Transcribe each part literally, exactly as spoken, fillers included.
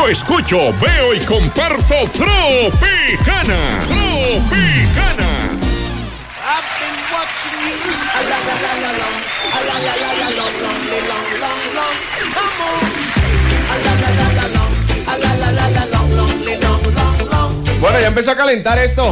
Yo escucho, veo y comparto Tropicana. Tropicana. I've been watching you. A la la la la long. A la la la la long, long, long, long, long. Come on. A la la la la long. A la la la la long, long, long, long, long. Bueno, ya empezó a calentar esto.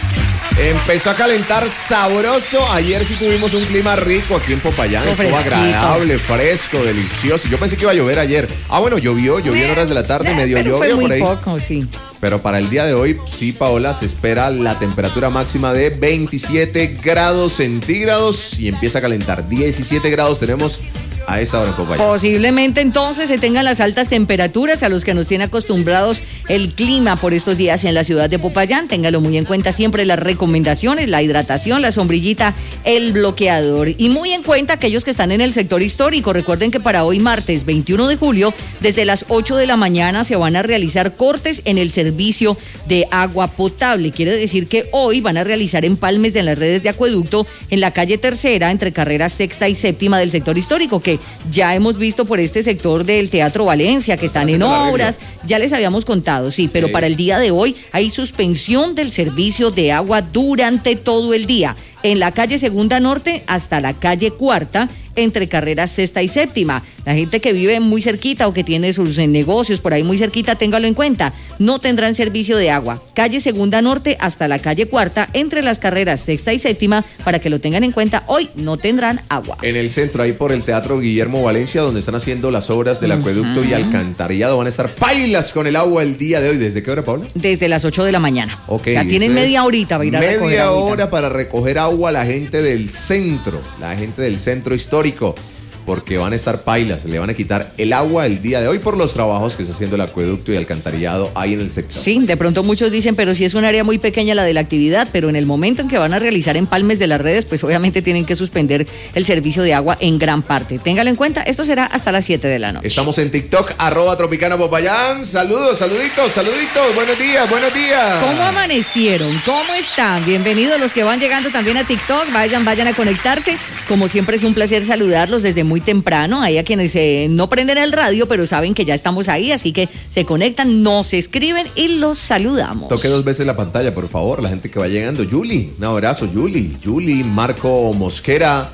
Empezó a calentar sabroso. Ayer sí tuvimos un clima rico aquí en Popayán. Estuvo agradable, fresco, delicioso. Yo pensé que iba a llover ayer. Ah, bueno, llovió, llovió en horas de la tarde, medio pero llovió fue muy por ahí. poco, sí. Pero para el día de hoy, sí, Paola, se espera la temperatura máxima de veintisiete grados centígrados y empieza a calentar. diecisiete grados tenemos a esta hora en Popayán. Posiblemente entonces se tengan las altas temperaturas a los que nos tiene acostumbrados el clima por estos días en la ciudad de Popayán. Téngalo muy en cuenta siempre las recomendaciones, la hidratación, la sombrillita, el bloqueador. Y muy en cuenta aquellos que están en el sector histórico. Recuerden que para hoy martes veintiuno de julio, desde las ocho de la mañana se van a realizar cortes en el servicio de agua potable. Quiere decir que hoy van a realizar empalmes en las redes de acueducto en la calle Tercera, entre carreras sexta y séptima del sector histórico, que ya hemos visto por este sector del Teatro Valencia, que están en obras, ya les habíamos contado, sí, pero sí. Para el día de hoy hay suspensión del servicio de agua durante todo el día, en la calle Segunda Norte hasta la calle Cuarta, entre carreras sexta y séptima. La gente que vive muy cerquita o que tiene sus negocios por ahí muy cerquita, téngalo en cuenta, no tendrán servicio de agua. Calle Segunda Norte hasta la calle Cuarta, entre las carreras sexta y séptima, para que lo tengan en cuenta, hoy no tendrán agua. En el centro, ahí por el Teatro Guillermo Valencia, donde están haciendo las obras del acueducto uh-huh. y alcantarillado, van a estar pailas con el agua el día de hoy. ¿Desde qué hora, Paula? Desde las ocho de la mañana. Okay, o sea, tienen media horita para ir a media recoger Media ahorita. hora para recoger agua la gente del centro, la gente del centro histórico, porque van a estar pailas, le van a quitar el agua el día de hoy por los trabajos que está haciendo el acueducto y alcantarillado ahí en el sector. Sí, de pronto muchos dicen, pero si es un área muy pequeña la de la actividad, pero en el momento en que van a realizar empalmes de las redes, pues obviamente tienen que suspender el servicio de agua en gran parte. Téngalo en cuenta, esto será hasta las siete de la noche. Estamos en TikTok, arroba Tropicana Popayán. Saludos, saluditos, saluditos, buenos días, buenos días. ¿Cómo amanecieron? ¿Cómo están? Bienvenidos los que van llegando también a TikTok, vayan, vayan a conectarse. Como siempre es un placer saludarlos desde muy temprano, hay a quienes eh, no prenden el radio, pero saben que ya estamos ahí, así que se conectan, nos escriben y los saludamos. Toque dos veces la pantalla, por favor, la gente que va llegando. Yuli, un abrazo, Yuli. Yuli, Marco Mosquera,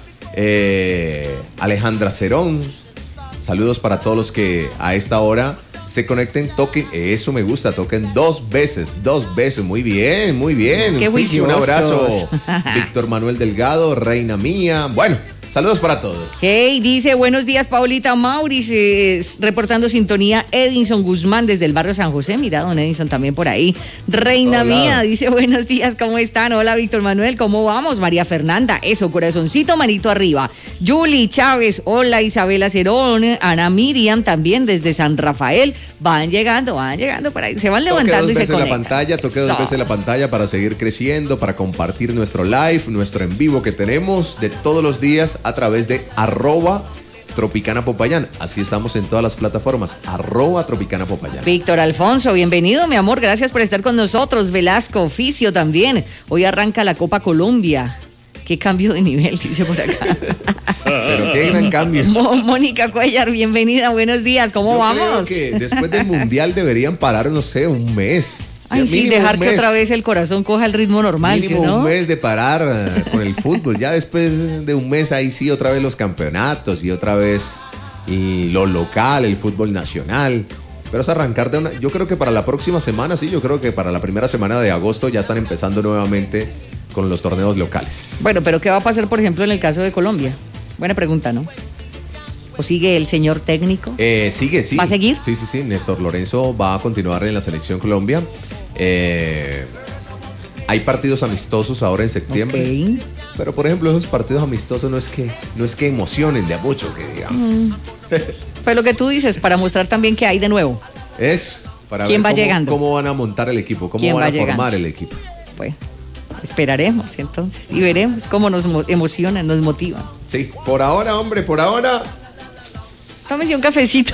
eh, Alejandra Cerón. Saludos para todos los que a esta hora se conecten, toquen, eso me gusta, toquen dos veces, dos veces, muy bien, muy bien. Qué juiciosos. Un abrazo, Víctor Manuel Delgado, Reina Mía, bueno. Saludos para todos. Hey, dice, buenos días, Paulita Maurice, reportando sintonía, Edinson Guzmán desde el barrio San José. Mira, don Edinson también por ahí. Reina Hola. Mía, dice, buenos días, ¿cómo están? Hola, Víctor Manuel, ¿cómo vamos? María Fernanda, eso, corazoncito, manito arriba. Julie Chávez, hola, Isabela Cerón, Ana Miriam también desde San Rafael. Van llegando, van llegando por ahí, se van levantando y se conectan. Toque dos veces la pantalla, toque dos veces la pantalla para seguir creciendo, para compartir nuestro live, nuestro en vivo que tenemos de todos los días a través de arroba Tropicana Popayán. Así estamos en todas las plataformas, arroba Tropicana Popayán. Víctor Alfonso, bienvenido, mi amor, gracias por estar con nosotros. Velasco Oficio también. Hoy arranca la Copa Colombia. Qué cambio de nivel, dice por acá. Pero qué gran cambio. Mónica Cuellar, bienvenida, buenos días, ¿cómo Yo vamos? Creo que después del Mundial deberían parar, no sé, un mes. Ay, sí, sí dejar que otra vez el corazón coja el ritmo normal, mínimo ¿sí, no? un mes de parar con el fútbol. Ya después de un mes ahí sí otra vez los campeonatos y otra vez y lo local, el fútbol nacional. Pero es arrancar de una... Yo creo que para la próxima semana, sí, yo creo que para la primera semana de agosto ya están empezando nuevamente con los torneos locales. Bueno, pero ¿qué va a pasar, por ejemplo, en el caso de Colombia? Buena pregunta, ¿no? ¿O sigue el señor técnico? Eh, sigue, sí. ¿Va a seguir? Sí, sí, sí. Néstor Lorenzo va a continuar en la selección Colombia. Eh, hay partidos amistosos ahora en septiembre. Okay. Pero, por ejemplo, esos partidos amistosos no es que, no es que emocionen de a mucho, que digamos. Mm. Fue lo que tú dices, para mostrar también qué hay de nuevo. Es para ¿Quién ver va cómo, llegando? cómo van a montar el equipo, cómo van va a llegando? formar el equipo. Bueno, esperaremos entonces y veremos cómo nos emocionan, nos motivan. Sí, por ahora, hombre, por ahora... Tómese un cafecito.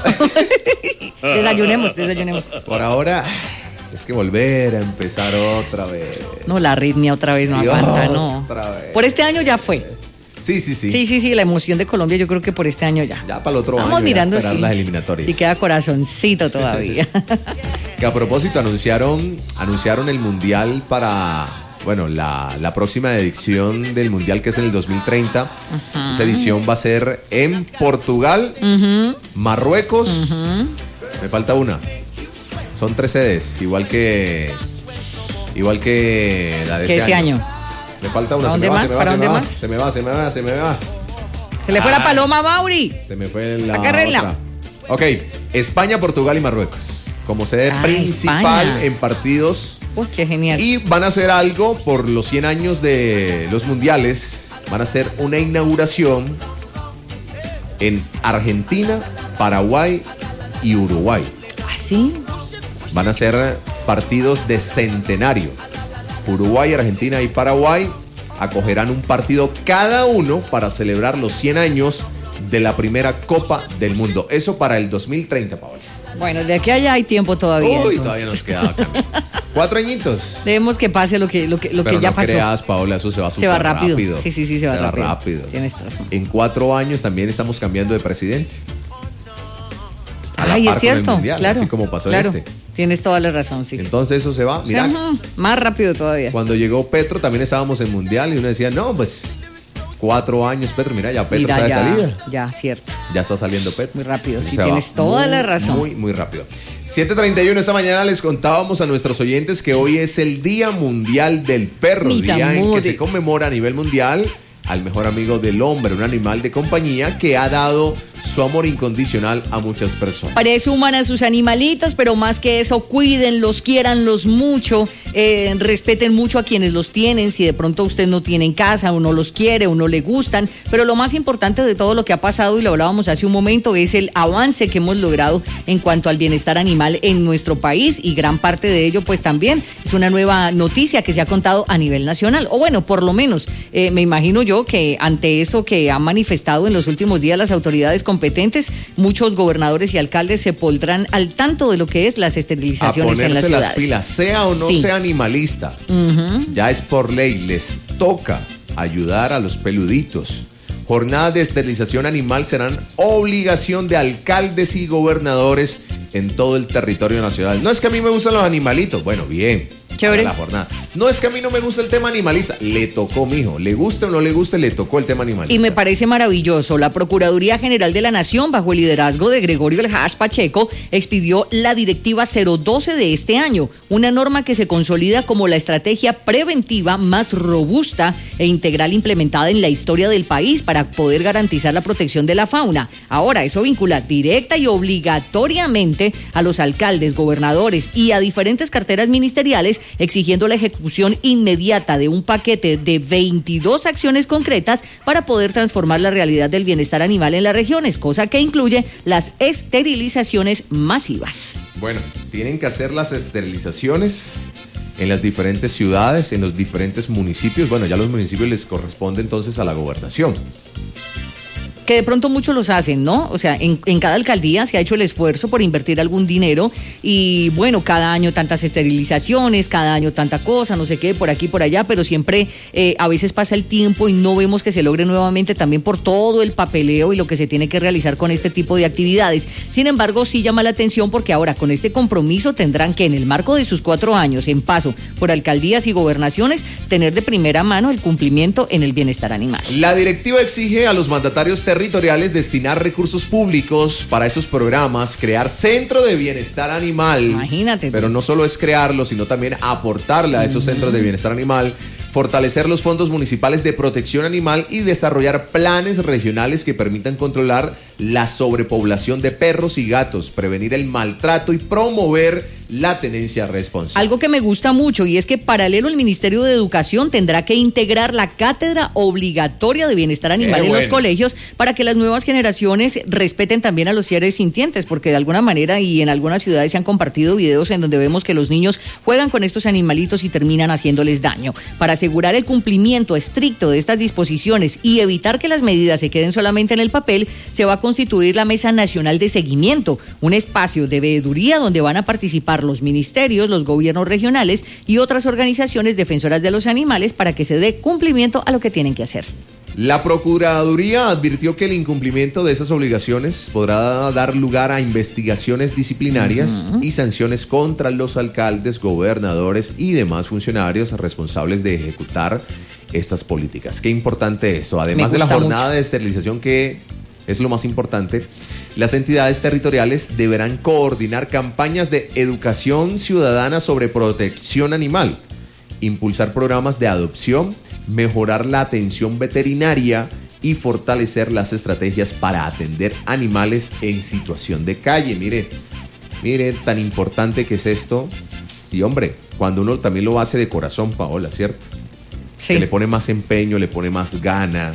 desayunemos, desayunemos. Por ahora, es que volver a empezar otra vez. No, la arritmia otra vez no y aguanta, no. Vez. Por este año ya fue. Sí, sí, sí. Sí, sí, sí, la emoción de Colombia yo creo que por este año ya. Ya para el otro Vamos año mirando ya esperar sí, las eliminatorias. Sí queda corazoncito todavía. Que a propósito anunciaron, anunciaron el mundial para, bueno, la, la próxima edición del mundial que es en el dos mil treinta. Uh-huh. Esa edición va a ser en Portugal, uh-huh. Marruecos. Uh-huh. Me falta una. Son tres sedes, igual que igual que la de que este, este año. año. Me falta una. ¿Para dónde más? ¿Para dónde más? Se me va, se me va, se me va. Se le fue ah, la paloma a Mauri. Se me fue la Agárrenla. otra. Ok, España, Portugal y Marruecos. Como sede ah, principal España. En partidos. Uy, qué genial. Y van a hacer algo por los cien años de los mundiales. Van a hacer una inauguración en Argentina, Paraguay y Uruguay. ¿Ah, sí? Van a ser partidos de centenario. Uruguay, Argentina y Paraguay acogerán un partido cada uno para celebrar los cien años de la primera Copa del Mundo. Eso para el dos mil treinta, Paola. Bueno, de aquí a allá hay tiempo todavía. Uy, entonces. Todavía nos queda camino. Cuatro añitos. Debemos que pase lo que, lo que, lo Pero que ya no pasó. creas, Paola, eso se va súper Se va rápido. rápido. Sí, sí, sí, se va, se rápido. va rápido. Tienes razón. En cuatro años también estamos cambiando de presidente. Ay, es cierto, mundial, claro. Así como pasó claro. este. Tienes toda la razón, sí. Entonces eso se va, mira. Uh-huh. Más rápido todavía. Cuando llegó Petro también estábamos en mundial y uno decía, no, pues cuatro años Petro, mira, ya Petro mira, está de ya, salida. Ya, cierto. Ya está saliendo Petro. Muy rápido, sí, se tienes toda muy, la razón. Muy, muy rápido. siete treinta y uno esta mañana les contábamos a nuestros oyentes que hoy es el Día Mundial del Perro, Ni día en mude. que se conmemora a nivel mundial al mejor amigo del hombre, un animal de compañía que ha dado su amor incondicional a muchas personas. Presuman a sus animalitos, pero más que eso, cuídenlos, quiéranlos mucho, eh, respeten mucho a quienes los tienen. Si de pronto usted no tiene en casa, uno los quiere, uno le gustan, pero lo más importante de todo lo que ha pasado, y lo hablábamos hace un momento, es el avance que hemos logrado en cuanto al bienestar animal en nuestro país, y gran parte de ello pues también es una nueva noticia que se ha contado a nivel nacional, o bueno, por lo menos eh, me imagino yo que ante eso que han manifestado en los últimos días las autoridades competentes, muchos gobernadores y alcaldes se pondrán al tanto de lo que es las esterilizaciones en las ciudades. A ponerse las pilas, sea o no sí. sea animalista, uh-huh. ya es por ley, les toca ayudar a los peluditos. Jornadas de esterilización animal serán obligación de alcaldes y gobernadores en todo el territorio nacional. No es que a mí me gustan los animalitos, bueno, bien. Chévere. La jornada. No es que a mí no me gusta el tema animalista, le tocó, mijo, le guste o no le guste, le tocó el tema animalista. Y me parece maravilloso. La Procuraduría General de la Nación, bajo el liderazgo de Gregorio El Hash Pacheco, expidió la Directiva cero doce de este año, una norma que se consolida como la estrategia preventiva más robusta e integral implementada en la historia del país para poder garantizar la protección de la fauna. Ahora, eso vincula directa y obligatoriamente a los alcaldes, gobernadores y a diferentes carteras ministeriales, exigiendo la ejecución inmediata de un paquete de veintidós acciones concretas para poder transformar la realidad del bienestar animal en las regiones, cosa que incluye las esterilizaciones masivas. Bueno, tienen que hacer las esterilizaciones en las diferentes ciudades, en los diferentes municipios. Bueno, ya los municipios les corresponde entonces a la gobernación. Que de pronto muchos los hacen, ¿no? O sea, en, en cada alcaldía se ha hecho el esfuerzo por invertir algún dinero y bueno, cada año tantas esterilizaciones, cada año tanta cosa, no sé qué, por aquí, por allá, pero siempre eh, a veces pasa el tiempo y no vemos que se logre nuevamente, también por todo el papeleo y lo que se tiene que realizar con este tipo de actividades. Sin embargo, sí llama la atención porque ahora con este compromiso tendrán que en el marco de sus cuatro años en paso por alcaldías y gobernaciones tener de primera mano el cumplimiento en el bienestar animal. La directiva exige a los mandatarios territoriales destinar recursos públicos para esos programas, crear centro de bienestar animal. Imagínate. Pero no solo es crearlo, sino también aportarle a esos centros de bienestar animal, fortalecer los fondos municipales de protección animal y desarrollar planes regionales que permitan controlar la sobrepoblación de perros y gatos, prevenir el maltrato y promover la tenencia responsable. Algo que me gusta mucho y es que paralelo el Ministerio de Educación tendrá que integrar la cátedra obligatoria de bienestar animal Qué en bueno. los colegios para que las nuevas generaciones respeten también a los seres sintientes, porque de alguna manera y en algunas ciudades se han compartido videos en donde vemos que los niños juegan con estos animalitos y terminan haciéndoles daño. Para asegurar el cumplimiento estricto de estas disposiciones y evitar que las medidas se queden solamente en el papel, se va a constituir la Mesa Nacional de Seguimiento, un espacio de veeduría donde van a participar los ministerios, los gobiernos regionales y otras organizaciones defensoras de los animales para que se dé cumplimiento a lo que tienen que hacer. La Procuraduría advirtió que el incumplimiento de esas obligaciones podrá dar lugar a investigaciones disciplinarias uh-huh. y sanciones contra los alcaldes, gobernadores y demás funcionarios responsables de ejecutar estas políticas. Qué importante esto. Además de la jornada mucho. de esterilización, que es lo más importante, las entidades territoriales deberán coordinar campañas de educación ciudadana sobre protección animal, impulsar programas de adopción, mejorar la atención veterinaria y fortalecer las estrategias para atender animales en situación de calle. Mire, mire, tan importante que es esto. Y hombre, cuando uno también lo hace de corazón, Paola, ¿cierto? Sí. Que le pone más empeño, le pone más gana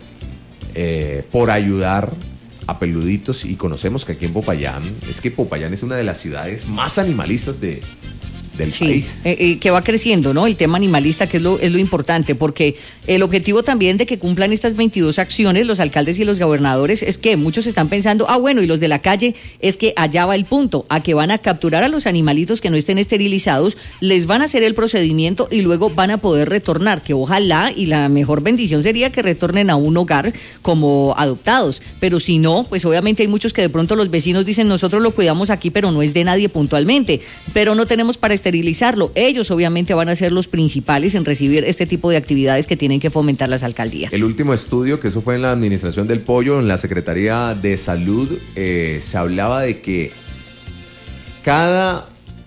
eh, por ayudar a peluditos. Y conocemos que aquí en Popayán, es que Popayán es una de las ciudades más animalistas de del sí, país. Eh, eh, que va creciendo, ¿no? El tema animalista, que es lo, es lo importante, porque el objetivo también de que cumplan estas veintidós acciones, los alcaldes y los gobernadores, es que muchos están pensando, ah, bueno, y los de la calle, es que allá va el punto, a que van a capturar a los animalitos que no estén esterilizados, les van a hacer el procedimiento y luego van a poder retornar, que ojalá, y la mejor bendición sería que retornen a un hogar como adoptados, pero si no, pues obviamente hay muchos que de pronto los vecinos dicen, nosotros lo cuidamos aquí, pero no es de nadie puntualmente, pero no tenemos para esterilizarlo. Ellos obviamente van a ser los principales en recibir este tipo de actividades que tienen que fomentar las alcaldías. El último estudio, que eso fue en la Administración del Pollo, en la Secretaría de Salud, eh, se hablaba de que cada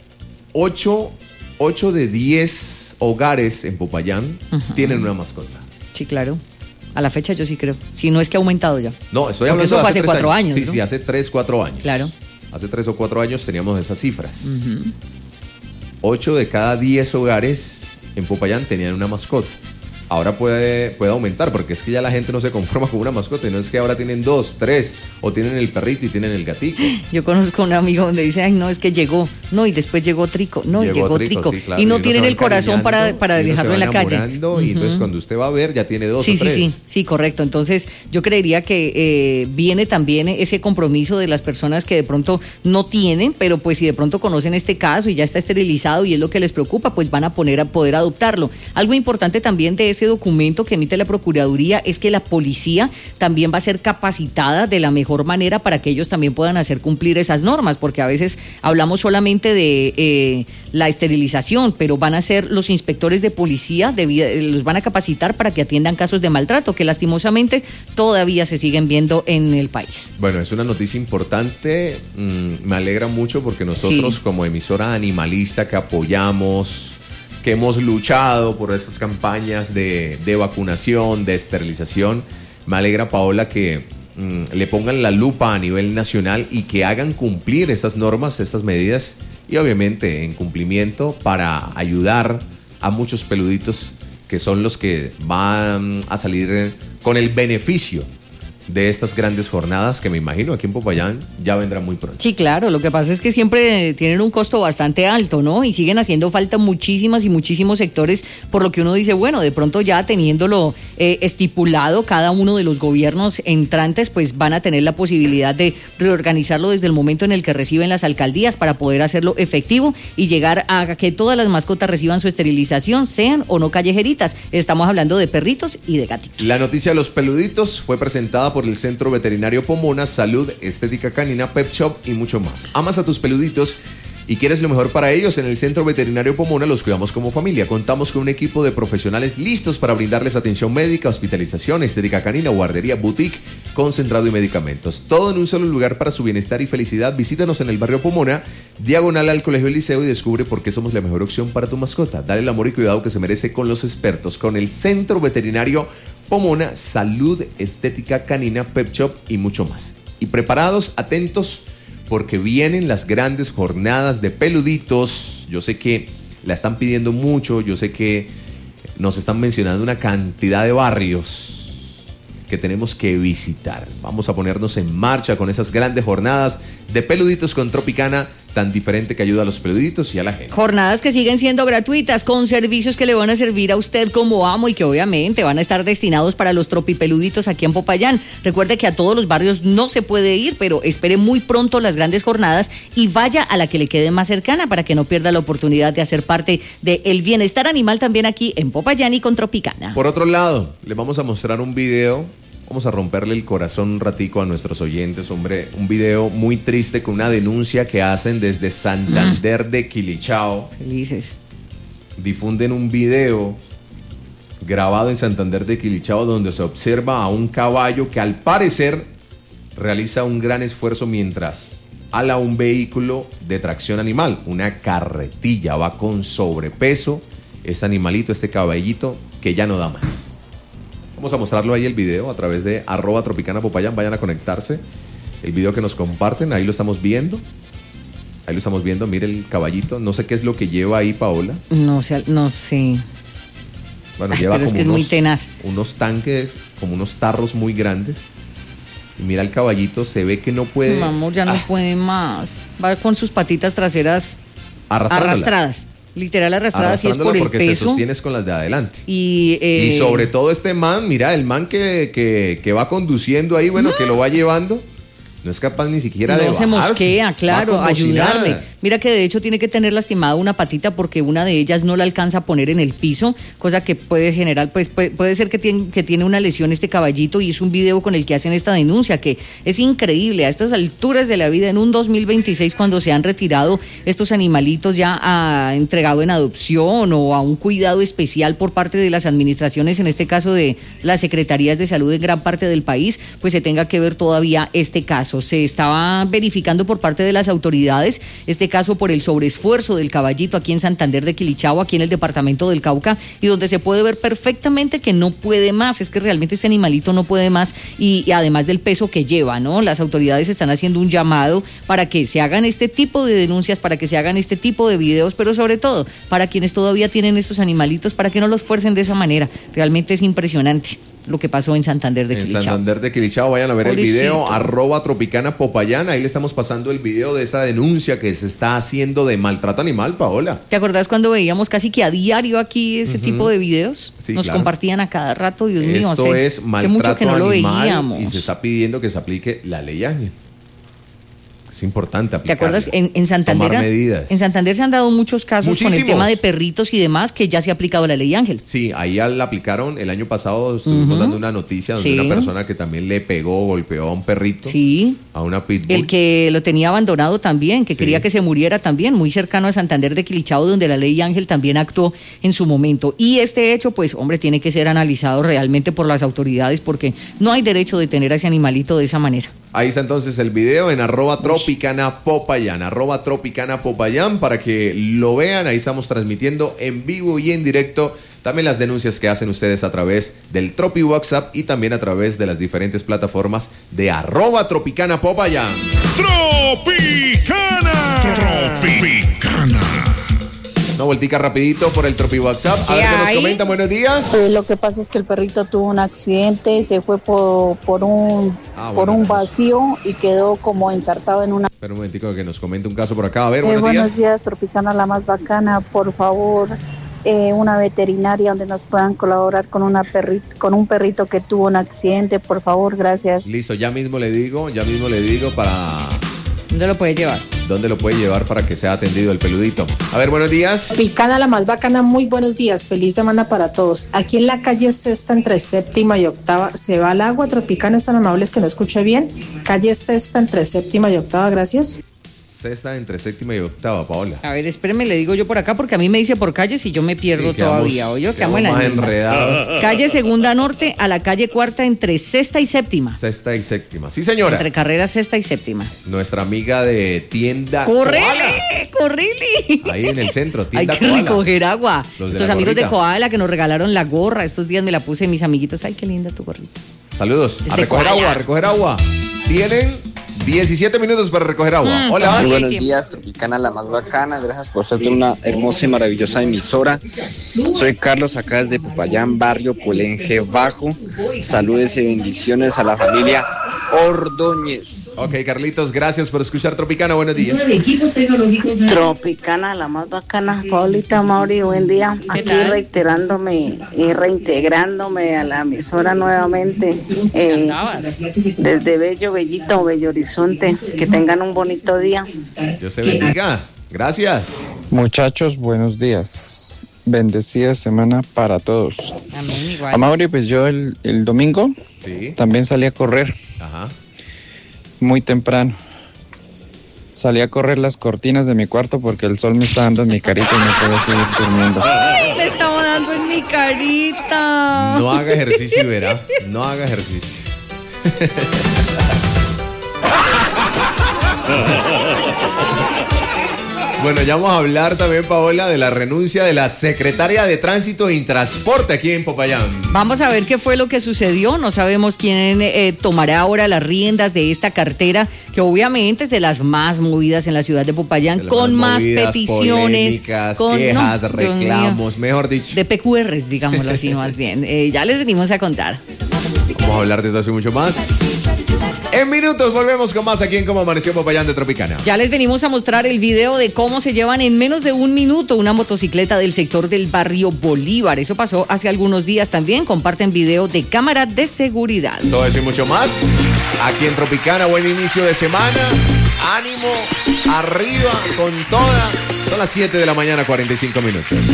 ocho, ocho de diez hogares en Popayán uh-huh. tienen una mascota. Sí, claro. A la fecha yo sí creo. Si no es que ha aumentado ya. No, estoy hablando de hace, hace cuatro años. años. Sí, ¿no? sí, hace tres, cuatro años. Claro. Hace tres o cuatro años teníamos esas cifras. Uh-huh. Ocho de cada diez hogares en Popayán tenían una mascota. Ahora puede, puede aumentar, porque es que ya la gente no se conforma con una mascota, y no es que ahora tienen dos, tres, o tienen el perrito y tienen el gatico. Yo conozco un amigo donde dice, ay, no, es que llegó, no, y después llegó Trico, no, llegó, llegó Trico, trico. Sí, claro, y no y tienen el corazón para, para dejarlo en la calle. Uh-huh. Y entonces cuando usted va a ver, ya tiene dos sí, o tres. Sí, sí, sí, correcto. Entonces yo creería que eh, viene también ese compromiso de las personas que de pronto no tienen, pero pues si de pronto conocen este caso y ya está esterilizado y es lo que les preocupa, pues van a poner a poder adoptarlo. Algo importante también de ese documento que emite la Procuraduría es que la policía también va a ser capacitada de la mejor manera para que ellos también puedan hacer cumplir esas normas, porque a veces hablamos solamente de eh, la esterilización, pero van a ser los inspectores de policía, de, los van a capacitar para que atiendan casos de maltrato, que lastimosamente todavía se siguen viendo en el país. Bueno, es una noticia importante, mm, me alegra mucho porque nosotros sí. como emisora animalista que apoyamos, que hemos luchado por estas campañas de, de vacunación, de esterilización. Me alegra, Paola, que mmm, le pongan la lupa a nivel nacional y que hagan cumplir estas normas, estas medidas, y obviamente en cumplimiento para ayudar a muchos peluditos que son los que van a salir con el beneficio de estas grandes jornadas que me imagino aquí en Popayán ya vendrán muy pronto. Sí, claro, lo que pasa es que siempre tienen un costo bastante alto, ¿no? Y siguen haciendo falta muchísimas y muchísimos sectores, por lo que uno dice, bueno, de pronto ya teniéndolo eh, estipulado, cada uno de los gobiernos entrantes pues van a tener la posibilidad de reorganizarlo desde el momento en el que reciben las alcaldías para poder hacerlo efectivo y llegar a que todas las mascotas reciban su esterilización, sean o no callejeritas. Estamos hablando de perritos y de gatitos. La noticia de los peluditos fue presentada por el Centro Veterinario Pomona, Salud, Estética Canina, Pet Shop y mucho más. Amas a tus peluditos y quieres lo mejor para ellos. En el Centro Veterinario Pomona los cuidamos como familia. Contamos con un equipo de profesionales listos para brindarles atención médica, hospitalización, estética canina, guardería, boutique, concentrado y medicamentos. Todo en un solo lugar para su bienestar y felicidad. Visítanos en el barrio Pomona, diagonal al Colegio Liceo, y descubre por qué somos la mejor opción para tu mascota. Dale el amor y cuidado que se merece con los expertos. Con el Centro Veterinario Pomona, Salud, Estética Canina, Pet Shop y mucho más. Y preparados, atentos, porque vienen las grandes jornadas de peluditos. Yo sé que la están pidiendo mucho, yo sé que nos están mencionando una cantidad de barrios que tenemos que visitar. Vamos a ponernos en marcha con esas grandes jornadas de peluditos con Tropicana, tan diferente que ayuda a los peluditos y a la gente. Jornadas que siguen siendo gratuitas con servicios que le van a servir a usted como amo y que obviamente van a estar destinados para los tropipeluditos aquí en Popayán. Recuerde que a todos los barrios no se puede ir, pero espere muy pronto las grandes jornadas y vaya a la que le quede más cercana para que no pierda la oportunidad de hacer parte del bienestar animal también aquí en Popayán y con Tropicana. Por otro lado, les vamos a mostrar un video. Vamos a romperle el corazón un ratico a nuestros oyentes, hombre. Un video muy triste con una denuncia que hacen desde Santander de Quilichao. Felices. Difunden un video grabado en Santander de Quilichao donde se observa a un caballo que al parecer realiza un gran esfuerzo mientras ala un vehículo de tracción animal, una carretilla. Va con sobrepeso este animalito, este caballito que ya no da más. Vamos a mostrarlo ahí el video a través de arroba Tropicana Popayán. Vayan a conectarse. El video que nos comparten, ahí lo estamos viendo. Ahí lo estamos viendo. Mire el caballito. No sé qué es lo que lleva ahí, Paola. No sé, no sé. Bueno, Ay, lleva pero como es que es unos, muy tenaz. unos tanques, como unos tarros muy grandes. Y mira el caballito, se ve que no puede. Mamá, ya no ah, puede más. Va con sus patitas traseras arrastrándola. arrastradas. Literal arrastradas y es por Arrastrándola el porque se peso. sostienes con las de adelante. Y, eh, Y sobre todo este man, mira, el man que, que, que va conduciendo ahí, bueno, que lo va llevando, no es capaz ni siquiera de no se bajarse. mosquea, claro, Va como si ayudarle. nada. Mira que de hecho tiene que tener lastimada una patita porque una de ellas no la alcanza a poner en el piso, cosa que puede generar, pues puede, puede ser que tiene, que tiene una lesión este caballito, y es un video con el que hacen esta denuncia, que es increíble a estas alturas de la vida, en un dos mil veintiséis, cuando se han retirado estos animalitos ya a, entregado en adopción o a un cuidado especial por parte de las administraciones, en este caso de las secretarías de salud en gran parte del país, pues se tenga que ver todavía este caso. Se estaba verificando por parte de las autoridades este caso por el sobreesfuerzo del caballito aquí en Santander de Quilichao, aquí en el departamento del Cauca, y donde se puede ver perfectamente que no puede más, es que realmente este animalito no puede más, y, y además del peso que lleva, ¿no? Las autoridades están haciendo un llamado para que se hagan este tipo de denuncias, para que se hagan este tipo de videos, pero sobre todo para quienes todavía tienen estos animalitos, para que no los fuercen de esa manera. Realmente es impresionante lo que pasó en Santander de en Quilichao. Santander de Quilichao, vayan a ver Pobrecito. el video, arroba Tropicana Popayán, ahí le estamos pasando el video de esa denuncia que se está haciendo de maltrato animal, Paola. ¿Te acordás cuando veíamos casi que a diario aquí ese uh-huh. tipo de videos? Sí, Nos claro. compartían a cada rato, Dios mío. Esto hace, es hace maltrato mucho que no lo animal veíamos. y se está pidiendo que se aplique la ley Ángel. Es importante aplicarla. ¿Te acuerdas? En, en Santander Tomar medidas. En Santander se han dado muchos casos Muchísimos. con el tema de perritos y demás, que ya se ha aplicado la ley Ángel. Sí, ahí la aplicaron el año pasado, estuvimos uh-huh. dando una noticia donde sí. una persona que también le pegó, golpeó a un perrito, sí. a una pitbull. El que lo tenía abandonado también, que sí. quería que se muriera también, muy cercano a Santander de Quilichao, donde la ley Ángel también actuó en su momento. Y este hecho, pues, hombre, tiene que ser analizado realmente por las autoridades, porque no hay derecho de tener a ese animalito de esa manera. Ahí está entonces el video en arroba Tropicana Popayán, arroba Tropicana Popayán, para que lo vean. Ahí estamos transmitiendo en vivo y en directo también las denuncias que hacen ustedes a través del Tropi WhatsApp y también a través de las diferentes plataformas de arroba Tropicana Popayán. Tropicana. Tropicana. Una vueltica rapidito por el Tropi WhatsApp. A ver qué nos comenta. Buenos días. Pues lo que pasa es que el perrito tuvo un accidente, se fue por, por un Ah, por bueno, un pues. vacío y quedó como ensartado en una... Espera un momentico que nos comente un caso por acá. A ver, Eh, buenos, buenos días. días, Tropicana la más bacana, por favor, eh, una veterinaria donde nos puedan colaborar con una perrito, con un perrito que tuvo un accidente, por favor, gracias. Listo, ya mismo le digo, ya mismo le digo para ¿Dónde lo puede llevar? dónde lo puede llevar para que sea atendido el peludito. A ver, buenos días. Tropicana la más bacana, muy buenos días, feliz semana para todos. Aquí en la calle Sexta entre séptima y octava se va el agua. Tropicana, están amables que no escuche bien. Calle Sexta entre séptima y octava, gracias. Sexta entre séptima y octava, Paola. A ver, espéreme, le digo yo por acá, porque a mí me dice por calles y yo me pierdo Sí, quedamos- todavía. Oye, quedamos en quedamos las más mismas. enredados. Calle Segunda Norte a la calle Cuarta entre Sexta y Séptima. Sexta y séptima. Sí, señora. Entre carreras Sexta y Séptima. Nuestra amiga de tienda ¡Correle! Koala. ¡Correle! Ahí en el centro, Hay tienda que Koala. recoger agua. Los de Estos la amigos de gorrita. Koala que nos regalaron la gorra. Estos días me la puse mis amiguitos. Ay, qué linda tu gorrita. Saludos. Es A de recoger Koala. agua, a recoger agua. Tienen diecisiete minutos para recoger agua. Mm, Hola. Muy buenos días, Tropicana, la más bacana. Gracias por ser una hermosa y maravillosa emisora. Soy Carlos, acá desde Popayán, barrio Polenje Bajo. Saludes y bendiciones a la familia Ordóñez. Ok, Carlitos, gracias por escuchar Tropicana. Buenos días. Tropicana, la más bacana. Paulita, Mauri, buen día. Aquí tal? reiterándome y reintegrándome a la emisora nuevamente. Eh, Andabas. desde Bello, Bellito, Bello Horizonte. Que tengan un bonito día. Dios te bendiga. Gracias. Muchachos, buenos días. Bendecida semana para todos. Amén, igual. A Mauri, pues yo el, el domingo Sí. también salí a correr Ajá. muy temprano. Salí a correr las cortinas de mi cuarto porque el sol me está dando en mi carita y no puedo seguir durmiendo. Ay, me estaba dando en mi carita. No haga ejercicio y verá. No haga ejercicio. Bueno, ya vamos a hablar también, Paola, de la renuncia de la secretaria de Tránsito y Transporte aquí en Popayán. Vamos a ver qué fue lo que sucedió. No sabemos quién eh, tomará ahora las riendas de esta cartera, que obviamente es de las más movidas en la ciudad de Popayán, De las con más movidas, peticiones, polémicas, con quejas, no, Dios mío, reclamos, mejor dicho. de P Q Rs, digámoslo así más bien. Eh, ya les venimos a contar. Vamos a hablar de todo eso y mucho más. En minutos volvemos con más aquí en Cómo Amaneció Popayán de Tropicana. Ya les venimos a mostrar el video de cómo se llevan en menos de un minuto una motocicleta del sector del barrio Bolívar. Eso pasó hace algunos días también. Comparten video de cámara de seguridad. Todo eso y mucho más aquí en Tropicana. Buen inicio de semana. Ánimo, arriba con toda. Son las siete de la mañana, cuarenta y cinco minutos.